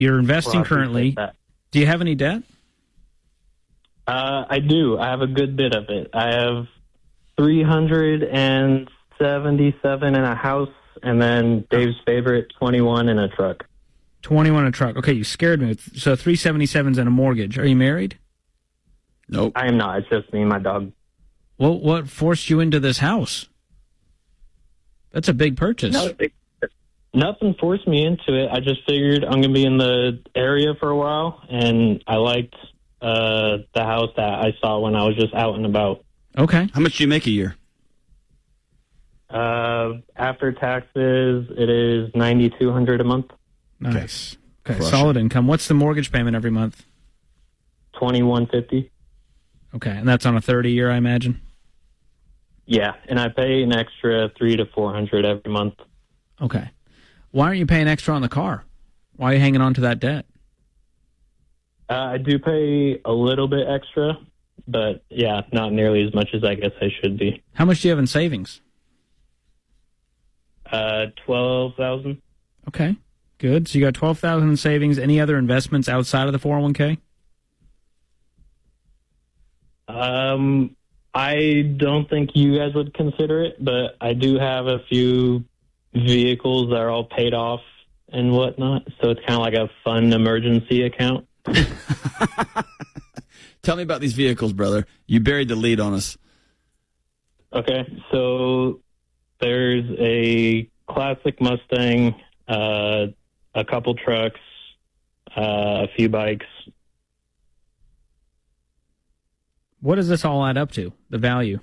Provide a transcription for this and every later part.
You're investing Well, I appreciate currently. that. Do you have any debt? I do. I have a good bit of it. I have 377 in a house, and then Dave's favorite, 21 in a truck. 21 a truck. Okay, you scared me. So 377's in a mortgage. Are you married? Nope. I am not. It's just me and my dog. Well, what forced you into this house? That's a big purchase. Nothing forced me into it. I just figured I'm going to be in the area for a while, and I liked the house that I saw when I was just out and about. Okay. How much do you make a year? After taxes, it is $9,200 a month. Nice. Okay, Crush solid income. What's the mortgage payment every month? $2,150. Okay, and that's on a 30-year, I imagine? Yeah, and I pay an extra $300 to $400 every month. Okay. Why aren't you paying extra on the car? Why are you hanging on to that debt? I do pay a little bit extra, but yeah, not nearly as much as I guess I should be. How much do you have in savings? 12,000. Okay, good. So you got 12,000 in savings. Any other investments outside of the 401k? I don't think you guys would consider it, but I do have a few vehicles that are all paid off and whatnot, so it's kind of like a fun emergency account. Tell me about these vehicles, brother. You buried the lead on us. Okay, so there's a classic Mustang, a couple trucks, a few bikes. What does this all add up to, the value?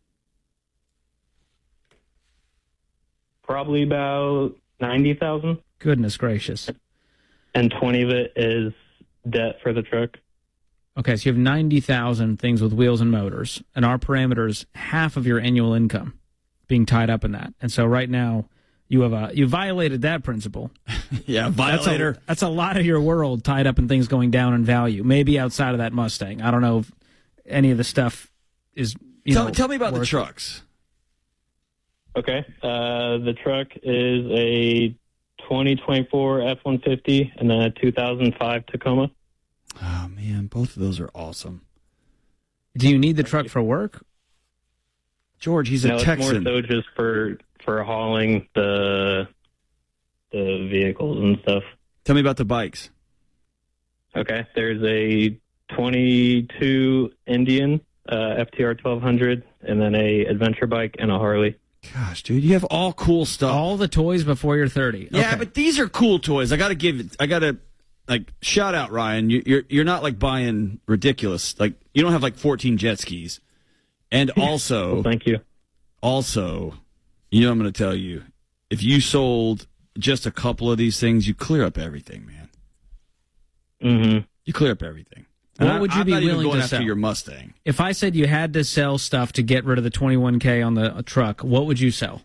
Probably about 90,000, Goodness gracious. and 20 of it is debt for the truck. Okay, so you have 90,000 things with wheels and motors, and our parameters, half of your annual income being tied up in that. And so right now, you violated that principle. Yeah, violator. That's a lot of your world tied up in things going down in value. Maybe outside of that Mustang. I don't know if any of the stuff is, Tell me about the worth it. trucks. Okay, the truck is a 2024 F-150 and then a 2005 Tacoma. Oh, man, both of those are awesome. Do you need the truck for work? George, he's a No, Texan. it's more so just for hauling the vehicles and stuff. Tell me about the bikes. Okay, there's a 22 Indian FTR 1200, and then a adventure bike and a Harley. Gosh, dude, you have all cool stuff. All the toys before you're 30. Yeah, Okay. but these are cool toys. I gotta shout out Ryan. You're not like buying ridiculous. Like you don't have like 14 jet skis, and also, Well, thank you. also, you know what I'm going to tell you. If you sold just a couple of these things, you clear up everything, man. Mm-hmm. You clear up everything. What And would you I'm be not even willing going to after sell? your Mustang? If I said you had to sell stuff to get rid of the 21K on the truck, what would you sell?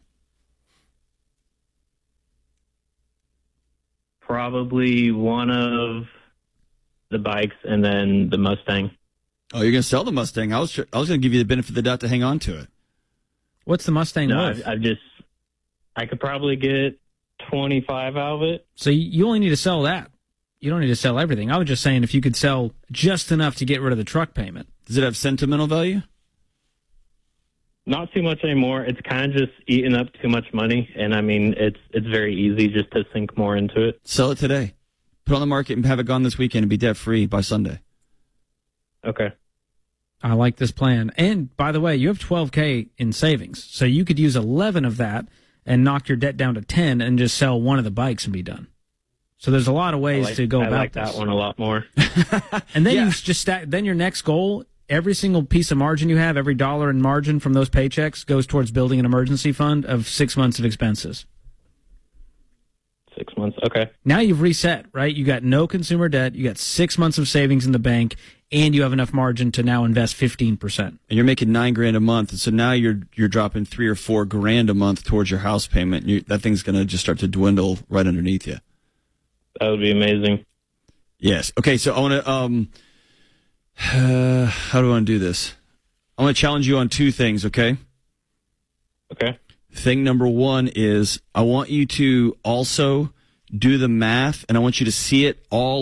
Probably one of the bikes and then the Mustang. Oh, you're going to sell the Mustang? I was going to give you the benefit of the doubt to hang on to it. What's the Mustang No, worth? I could probably get 25 out of it. So you only need to sell that. You don't need to sell everything. I was just saying if you could sell just enough to get rid of the truck payment. Does it have sentimental value? Not too much anymore. It's kind of just eating up too much money, and I mean it's very easy just to sink more into it. Sell it today. Put it on the market and have it gone this weekend and be debt free by Sunday. Okay. I like this plan. And by the way, you have 12K in savings. So you could use 11 of that and knock your debt down to 10 and just sell one of the bikes and be done. So there's a lot of ways to go I about like this. that one a lot more. And then Yeah. you just then your next goal, every single piece of margin you have, every dollar in margin from those paychecks goes towards building an emergency fund of 6 months of expenses. 6 months. Okay. Now you've reset, right? You got no consumer debt, you got 6 months of savings in the bank, and you have enough margin to now invest 15%. And you're making $9,000 a month, and so now you're dropping $3,000 or $4,000 a month towards your house payment. That thing's going to just start to dwindle right underneath you. That would be amazing. Yes. Okay. So I want to. How do I want to do this? I want to challenge you on two things. Okay. Okay. Thing number one is I want you to also do the math, and I want you to see it all